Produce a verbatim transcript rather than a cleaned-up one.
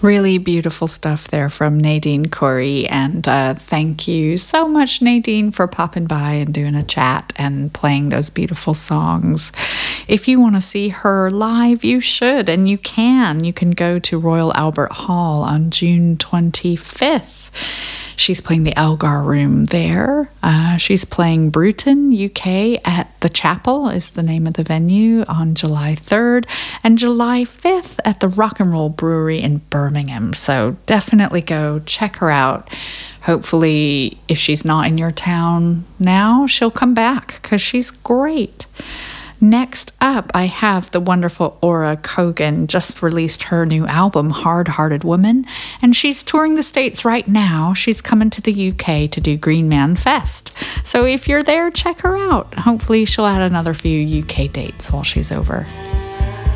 Really beautiful stuff there from Nadine Corey. And uh, thank you so much, Nadine, for popping by and doing a chat and playing those beautiful songs. If you want to see her live, you should, and you can. You can go to Royal Albert Hall on June twenty-fifth. She's playing the Elgar Room there. Uh, she's playing Bruton, U K at The Chapel is the name of the venue on July third, and July fifth at the Rock and Roll Brewery in Birmingham. So definitely go check her out. Hopefully, if she's not in your town now, she'll come back because she's great. Next up, I have the wonderful Aura Kogan, just released her new album, Hard Hearted Woman, and she's touring the States right now. She's coming to the U K to do Green Man Fest. So if you're there, check her out. Hopefully she'll add another few U K dates while she's over.